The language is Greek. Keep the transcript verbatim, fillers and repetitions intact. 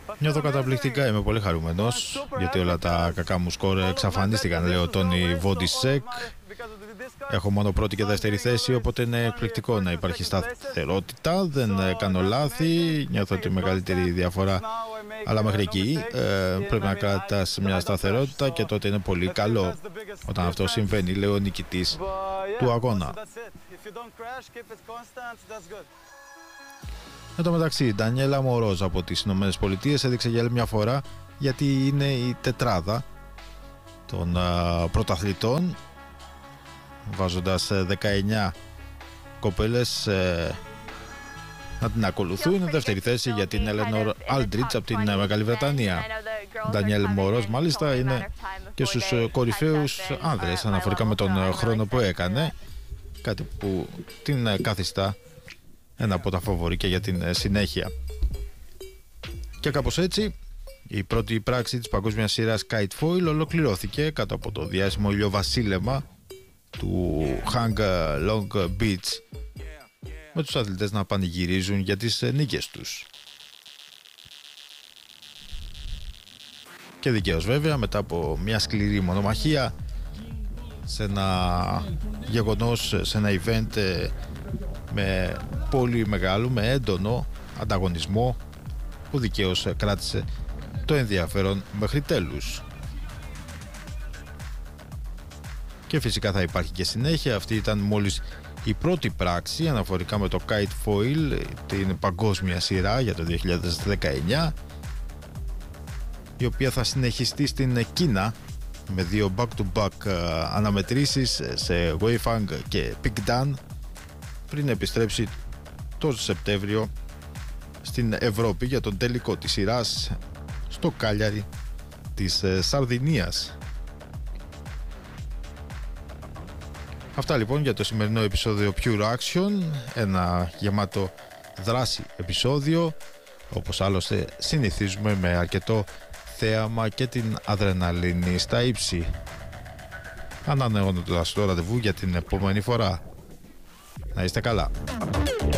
Νιώθω καταπληκτικά, είμαι πολύ χαρούμενος γιατί όλα τα κακά μου σκορ εξαφανίστηκαν, λέει ο Τόνι Βόντισεκ. Έχω μόνο πρώτη και δεύτερη θέση, οπότε είναι εκπληκτικό να υπάρχει σταθερότητα. Δεν κάνω λάθη, νιώθω τη μεγαλύτερη διαφορά, αλλά μέχρι εκεί ε, πρέπει να κρατάς μια σταθερότητα και τότε είναι πολύ καλό. Όταν αυτό συμβαίνει, λέει ο νικητής του αγώνα. Εν τω μεταξύ, η Ντανιέλα Μορόζ από τις Ηνωμένες Πολιτείες έδειξε για άλλη μια φορά γιατί είναι η τετράδα των α, πρωταθλητών, βάζοντας δεκαεννιά κοπέλες ε, να την ακολουθούν. Δεύτερη θέση για την Έλενορ Άλντριτς από την Μεγάλη Βρετανία. Ντανιέλ Μορόζ μάλιστα είναι και στους κορυφαίους άνδρες αναφορικά με τον χρόνο που έκανε, κάτι που την καθιστά ένα από τα φαβορί και για την συνέχεια. Και κάπως έτσι η πρώτη πράξη της παγκόσμιας σειράς Kite Foil ολοκληρώθηκε κάτω από το διάσημο ηλιοβασίλεμα του Hang Long Beach, με τους αθλητές να πανηγυρίζουν για τις νίκες τους. Και δικαίως βέβαια, μετά από μια σκληρή μονομαχία σε ένα γεγονός, σε ένα event με πολύ μεγάλο, με έντονο ανταγωνισμό, που δικαίως κράτησε το ενδιαφέρον μέχρι τέλους. Και φυσικά θα υπάρχει και συνέχεια. Αυτή ήταν μόλις η πρώτη πράξη αναφορικά με το Kite Foil, την παγκόσμια σειρά για το δύο χιλιάδες δεκαεννιά, η οποία θα συνεχιστεί στην Κίνα με δύο back-to-back αναμετρήσεις σε Weifang και Pingdan, πριν επιστρέψει το Σεπτέμβριο στην Ευρώπη για τον τελικό της σειράς στο Κάλιαρι της Σαρδινίας. Αυτά λοιπόν για το σημερινό επεισόδιο Pure Action, ένα γεμάτο δράση επεισόδιο, όπως άλλωστε συνηθίζουμε, με αρκετό θέαμα και την αδρεναλίνη στα ύψη, ανανεώνοντας το ραντεβού για την επόμενη φορά. Να είστε καλά.